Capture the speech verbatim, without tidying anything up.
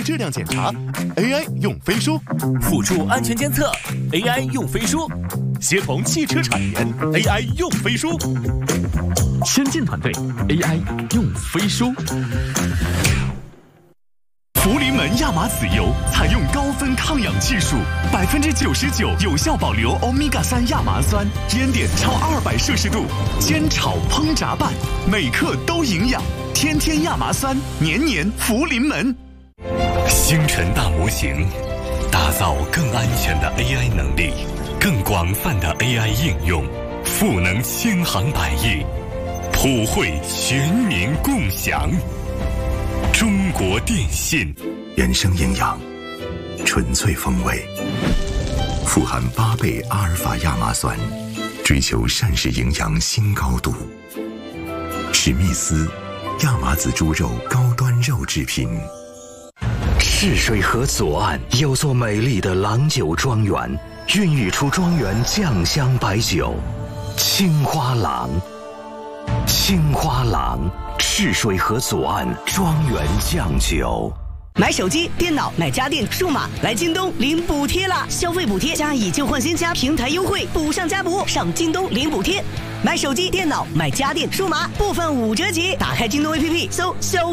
质量检查 ，A I 用飞书； 辅助安全监测 ，A I 用飞书；协同汽车产研 ，A I 用飞书。 先进团队 A I 用飞书。 福临门亚麻籽油采用高分抗氧技术，百分之九十九有效保留欧米伽三亚麻酸，烟点超二百摄氏度，煎炒烹炸拌，每克都营养。天天亚麻酸，年年福临门。 星辰大模型，打造更安全的 A I 能力，更广泛的 A I 应用，赋能千行百业，普惠全民共享。中国电信， 原生营养，纯粹风味，富含八倍阿尔法亚麻酸，追求膳食营养新高度。史密斯亚麻籽猪肉高端肉制品。 赤水河左岸有座美丽的郎酒庄园，孕育出庄园酱香白酒青花郎。青花郎，赤水河左岸庄园酱酒。 买手机、电脑、买家电、数码，来京东领补贴啦！消费补贴加以旧换新加平台优惠，补上加补，上京东领补贴。买手机、电脑、买家电、数码，部分五折起。打开京东 A P P， 搜消。